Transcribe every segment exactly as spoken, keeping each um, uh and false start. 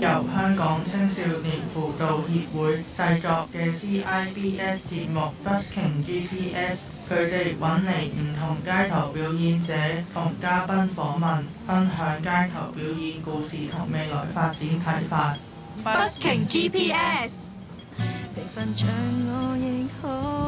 由香港青少年輔導協會製作嘅 C I B S 節目 Busking G P S， 佢哋揾嚟唔同街頭表演者同嘉賓訪問，分享街頭表演故事同未來發展睇法。 Busking G P S， 平凡像我亦好，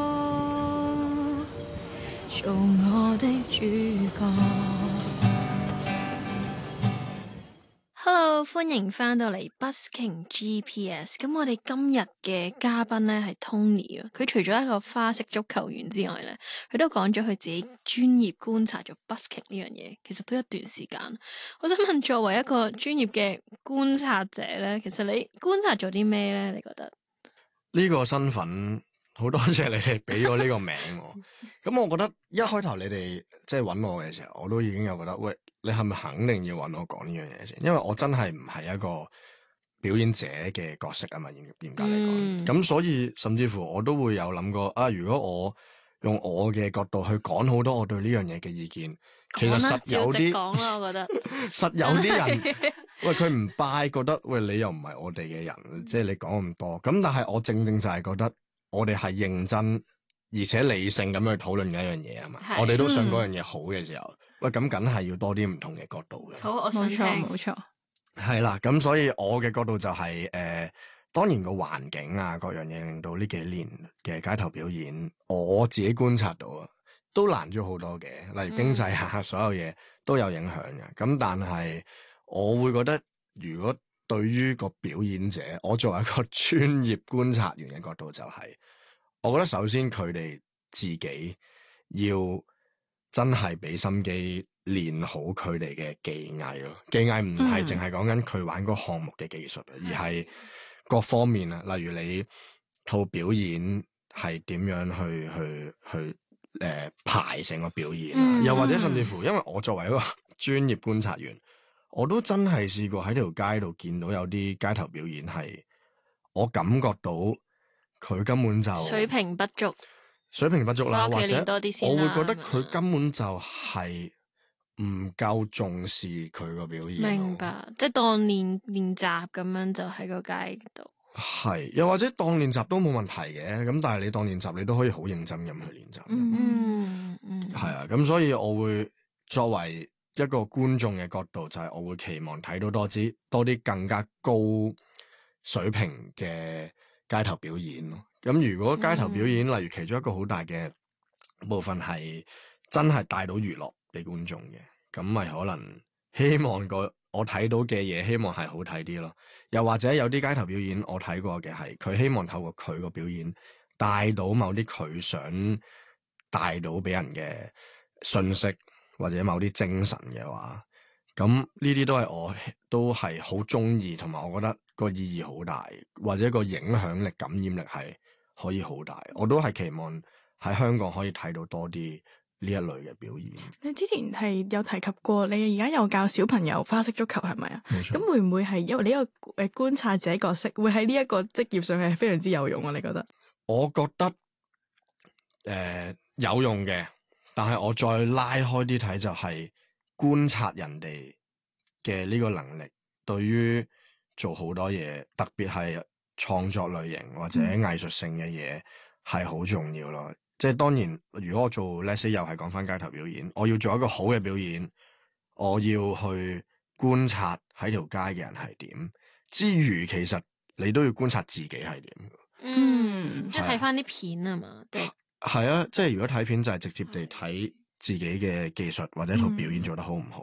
做我的主角。Hello， 歡迎翻到嚟 Busking G P S。咁我哋今日嘅嘉賓咧係 Tony 啊。佢除咗一個花式足球員之外咧，佢都講咗佢自己專業觀察咗 busking 呢樣嘢，其實都一段時間。我想問，作為一個專業嘅觀察者咧，其實你觀察咗啲咩咧？你覺得呢個身份好多謝你哋俾咗呢個名我。咁我覺得一開頭你哋即係揾我嘅時候，我都已經有覺得喂。你係咪肯定要揾我講呢樣嘢先？因為我真係唔係一個表演者嘅角色啊嘛，嚴嚴格嚟講。咁、嗯、所以甚至乎我都會有諗過啊，如果我用我嘅角度去講好多我對呢樣嘢嘅意見，其實實有啲講啦，我覺得實有啲人喂佢唔拜，覺得喂你又唔係我哋嘅人，即係你講咁多。咁但係我正正就係覺得我哋係認真而且理性咁去討論嘅一樣嘢啊嘛。是我哋都想嗰樣嘢好嘅時候。嗯喂，咁梗係要多啲唔同嘅角度嘅。 好，我想聽。冇錯，冇錯。 係啦，咁所以我嘅角度就係、是、誒、呃，當然個環境啊，各樣嘢令到呢幾年嘅街頭表演，我自己觀察到啊，都難咗好多嘅。例如經濟啊，嗯、所有嘢都有影響嘅。咁但係我會覺得，如果對於個表演者，我作為一個專業觀察員嘅角度、就是，就係我覺得首先佢哋自己要。真係俾心機練好佢哋嘅技藝咯，技藝唔係淨係講緊佢玩個項目嘅技術，嗯、而係各方面啊。例如你套表演係點樣去去去誒、呃、排成個表演啊，嗯、又或者甚至乎，因為我作為一個專業觀察員，我都真係試過喺條街度見到有啲街頭表演係，我感覺到佢根本就水平不足。 水平不足啦，或者我會覺得佢吧根本就係唔夠重視佢個表演。 明白，即係當練練習咁樣就喺個街度。 係，又或者當練習都冇問題嘅，咁但係你當練習你都可以好認真咁去練習。 嗯嗯， 係啊，咁所以我會作為一個觀眾嘅角度，就係、是、我會期望睇到多啲多啲更加高水平嘅街頭表演咯。咁如果街頭表演，嗯、例如其中一個好大嘅部分係真係帶到娛樂俾觀眾嘅，咁咪可能希望個我睇到嘅嘢，希望係好睇啲咯。又或者有啲街頭表演我睇過嘅係，佢希望透過佢個表演帶到某啲佢想帶到俾人嘅信息，或者某啲精神嘅話，咁呢啲都係我都係好中意，同埋我覺得個意義好大，或者個影響力、感染力係可以好大，我都係期望喺香港可以睇到多啲呢一類嘅表演。 你之前係有提及過，你而家有教小朋友花式足球係咪啊？冇錯。咁會唔會係因為你一個誒觀察者角色，會喺呢一個職業上係非常之有用啊？你覺得？ 我覺得誒、呃、有用嘅，但係我再拉開啲睇，就係觀察人哋嘅呢個能力，對於做好多嘢，特別係創作類型或者藝術性嘅嘢係好重要咯。即係當然，如果我做 let's say 又係講翻街頭表演，我要做一個好嘅表演，我要去觀察喺條街嘅人係點之餘，其實你都要觀察自己係點。 嗯，即係睇翻啲片啊嘛。 係啊，即係如果睇片就係直接地睇自己嘅技術或者套表演做得好唔好。